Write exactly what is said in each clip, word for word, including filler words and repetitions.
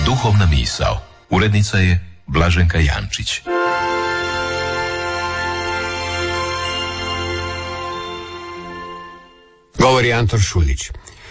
Duhovna misao. Urednica je Blaženka Jančić. Govori Anton Šuljić.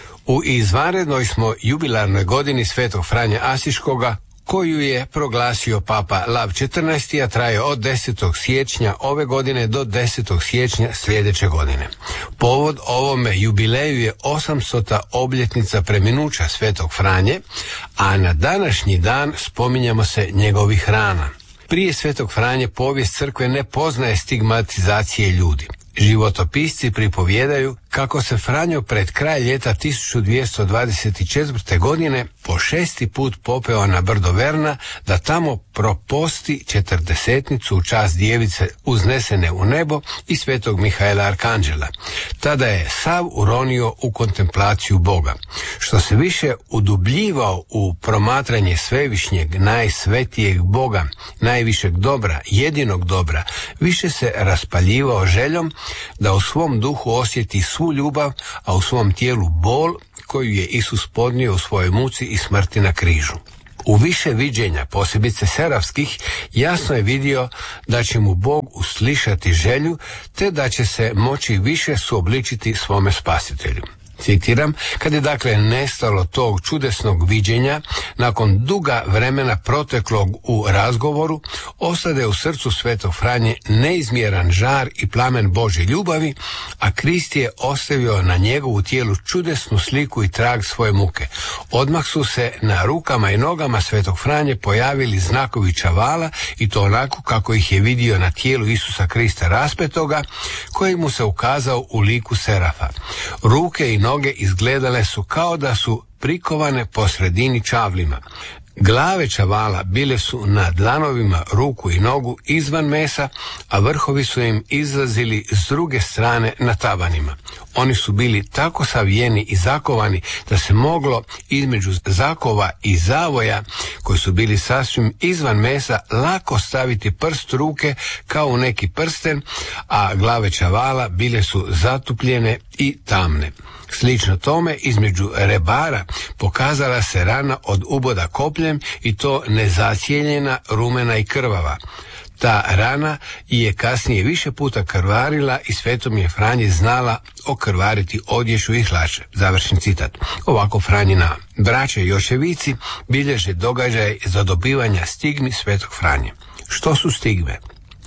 U izvanrednoj smo jubilarnoj godini Svetog Franje Asiškoga, koju je proglasio Papa Lav četrnaesti, a traje od desetog siječnja ove godine do desetog siječnja sljedeće godine. Povod ovome jubileju je osamstota obljetnica preminuća Svetog Franje, a na današnji dan spominjamo se njegovih rana. Prije Svetog Franje povijest crkve ne poznaje stigmatizacije ljudi. Životopisci pripovjedaju kako se Franjo pred kraj ljeta tisuću dvjesto dvadeset četvrte. godine po šesti put popeo na brdo Verna da tamo proposti četrdesetnicu u čast djevice uznesene u nebo i svetog Mihaela Arkanđela. Tada je sav uronio u kontemplaciju Boga. Što se više udubljivao u promatranje svevišnjeg, najsvetijeg Boga, najvišeg dobra, jedinog dobra, više se raspaljivao željom da u svom duhu osjeti svu ljubav, a u svom tijelu bol koju je Isus podnio u svojoj muci i smrti na križu. U više viđenja, posebice serafskih, jasno je vidio da će mu Bog uslišati želju, te da će se moći više suobličiti svome spasitelju. Citiram, kad je dakle nestalo tog čudesnog viđenja, nakon duga vremena proteklog u razgovoru, ostade u srcu Svetog Franje neizmjeran žar i plamen Božje ljubavi, a Krist je ostavio na njegovu tijelu čudesnu sliku i trag svoje muke. Odmah su se na rukama i nogama Svetog Franje pojavili znakovi čavala, i to onako kako ih je vidio na tijelu Isusa Krista raspetoga, koji mu se ukazao u liku serafa. Ruke i noge izgledale su kao da su prikovane po sredini čavlima. Glave čavala bile su na dlanovima ruku i nogu izvan mesa, a vrhovi su im izlazili s druge strane na tabanima. Oni su bili tako savijeni i zakovani da se moglo između zakova i zavoja, koji su bili sasvim izvan mesa, lako staviti prst ruke kao u neki prsten, a glave čavala bile su zatupljene i tamne. Slično tome, između rebara pokazala se rana od uboda kopljem, i to nezacijeljena, rumena i krvava. Ta rana je kasnije više puta krvarila i Svetom je Franji znala okrvariti odjeću i hlače. Završen citat. Ovako Franjina braća Joševici bilježe događaj zadobivanja stigmi Svetog Franje. Što su stigme?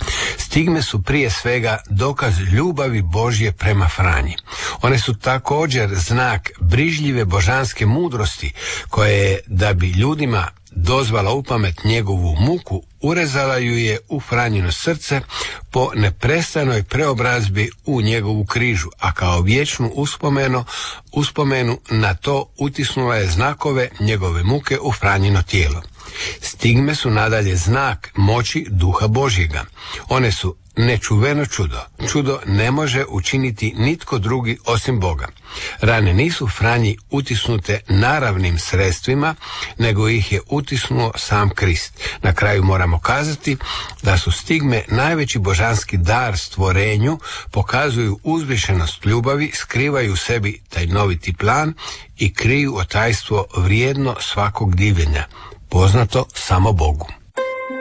Stigme su prije svega dokaz ljubavi Božje prema Franji. One su također znak brižljive božanske mudrosti, koje je, da bi ljudima dozvala upamet njegovu muku, urezala ju je u Franjino srce po neprestanoj preobrazbi u njegovu križu, a kao vječnu uspomenu, uspomenu na to utisnula je znakove njegove muke u Franjino tijelo. Stigme su nadalje znak moći Duha Božjega. One su nečuveno čudo. Čudo ne može učiniti nitko drugi osim Boga. Rane nisu Franji utisnute naravnim sredstvima, nego ih je utisnuo sam Krist. Na kraju moramo kazati da su stigme najveći božanski dar stvorenju, pokazuju uzvišenost ljubavi, skrivaju u sebi tajnoviti plan i kriju tajstvo vrijedno svakog divljenja, poznato samo Bogu.